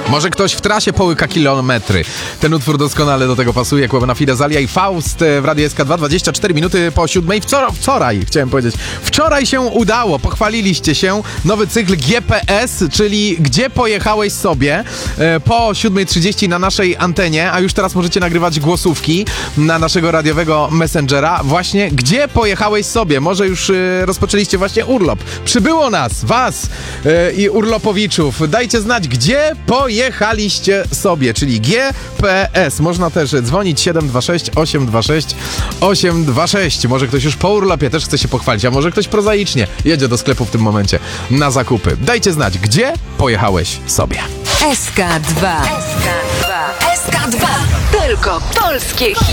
Może ktoś w trasie połyka kilometry. Ten utwór doskonale do tego pasuje. Kłębna Fidezalia i Faust w Radiu SK2, 24 minuty po 7. Wczoraj, chciałem powiedzieć. Wczoraj się udało, pochwaliliście się. Nowy cykl GPS, czyli Gdzie pojechałeś sobie, po 7:30 na naszej antenie, a już teraz możecie nagrywać głosówki na naszego radiowego Messengera. Właśnie Gdzie pojechałeś sobie. Może już rozpoczęliście właśnie urlop. Przybyło nas, was i urlopowiczów. Dajcie znać, gdzie pojechaliście sobie, czyli GPS. Można też dzwonić 726 826 826. Może ktoś już po urlopie też chce się pochwalić, a może ktoś prozaicznie jedzie do sklepu w tym momencie na zakupy. Dajcie znać, gdzie pojechałeś sobie. SK2. SK2. Tylko polskie hity.